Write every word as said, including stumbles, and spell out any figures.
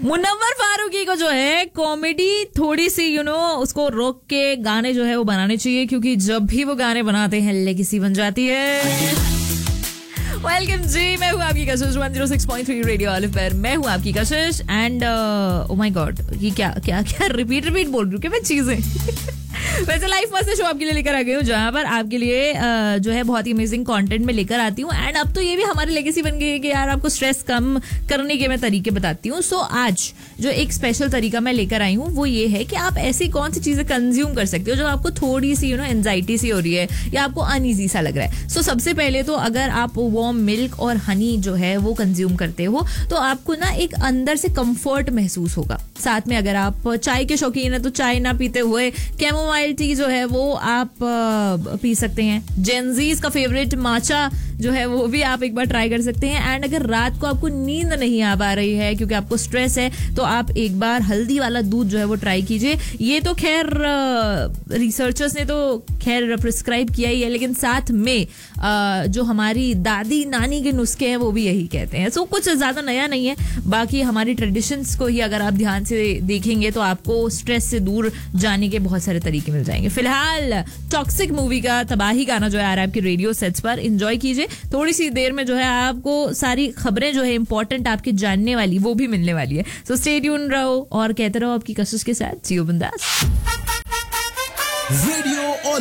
मुनव्वर फारूकी को जो है कॉमेडी थोड़ी सी यू नो उसको रोक के गाने जो है वो बनाने चाहिए, क्योंकि जब भी वो गाने बनाते हैं लेगेसी बन जाती है। वेलकम जी, मैं हूँ आपकी कशिश one zero six point three radio olive पर। मैं हूँ आपकी कशिश एंड ओ माय गॉड, ये क्या क्या क्या रिपीट रिपीट बोल रही हूँ क्या मैं चीजें। वैसे लाइफ मस्त शो आपके लिए लेकर आ गई हूँ, जहाँ पर आपके लिए uh, जो है बहुत ही अमेजिंग कंटेंट में लेकर आती हूँ। एंड अब तो ये भी हमारी लेगेसी बन गई है कि यार आपको स्ट्रेस कम करने के मैं तरीके बताती हूँ। सो so, आज जो एक स्पेशल तरीका मैं लेकर आई हूँ वो ये है कि आप ऐसी कौन सी चीजें कंज्यूम कर सकते हो जो आपको थोड़ी सी यू नो एंजाइटी सी हो रही है या आपको अनईजी सा लग रहा है। सो so, सबसे पहले तो अगर आप वार्म मिल्क और हनी जो है वो कंज्यूम करते हो तो आपको ना एक अंदर से कंफर्ट महसूस होगा। साथ में अगर आप चाय के शौकीन है तो चाय ना पीते हुए कैमोमाइल टी जो है वो आप आ, पी सकते हैं। जेनजीज का फेवरेट माचा जो है वो भी आप एक बार ट्राई कर सकते हैं। एंड अगर रात को आपको नींद नहीं आ पा रही है क्योंकि आपको स्ट्रेस है तो आप एक बार हल्दी वाला दूध जो है वो ट्राई कीजिए। ये तो खैर रिसर्चर्स ने तो खैर प्रिस्क्राइब किया ही है, लेकिन साथ में आ, जो हमारी दादी नानी के नुस्खे हैं वो भी यही कहते हैं। सो कुछ ज्यादा नया नहीं है, बाकी हमारी ट्रेडिशंस को ही अगर आप ध्यान से देखेंगे तो आपको स्ट्रेस से दूर जाने के बहुत सारे तरीके मिल जाएंगे। फिलहाल टॉक्सिक मूवी का तबाही गाना जो है आ रहा है आपके रेडियो सेट्स पर, एंजॉय कीजिए। थोड़ी सी देर में जो है आपको सारी खबरें जो है इंपॉर्टेंट आपके जानने वाली वो भी मिलने वाली है। सो स्टे ट्यून रहो और कहते रहो आपकी कशिश के साथ जियो बिंदास। रेडियो